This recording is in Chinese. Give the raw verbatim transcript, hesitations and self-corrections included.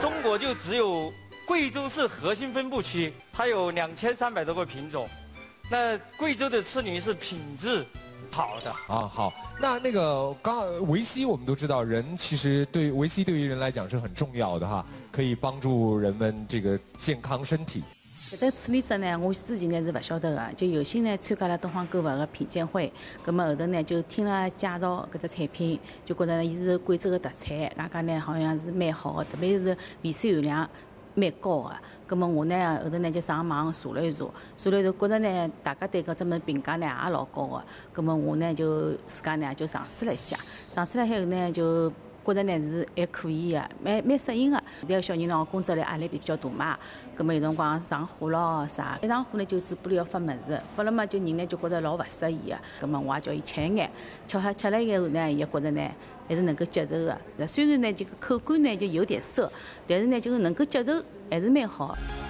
中国就只有贵州是核心分布区，它有两千三百多个品种。那贵州的赤驴是品质好的啊。好，那那个刚维 C 我们都知道，人其实对维 C 对于人来讲是很重要的哈，可以帮助人们这个健康身体。 搿只处理者呢，我之前呢是勿晓得个，就有幸呢参加了东方购物个品鉴会，葛末后头呢就听了介绍搿只产品，就觉得呢伊是贵州个特产，外加呢好像是蛮好个，特别是维 C 含量蛮高个。葛末我呢后头呢就上网查了一查，查了一查，觉得呢大家对搿只物事评价呢也老高个，葛末我呢就自家呢就尝试了一下，尝试了以后呢就。 觉得呢是还可以个，蛮蛮适应个。现在小人咾工作量压力比较大嘛，葛末有辰光上火咯啥，一上火呢就嘴巴里要发物事，发了嘛就人呢就觉得老勿适意个。葛末我也叫伊吃一眼，吃下吃了以后呢，伊也觉得呢还是能够接受个。虽然呢这个口感呢就有点涩，但是呢就是能够接受，还是蛮好。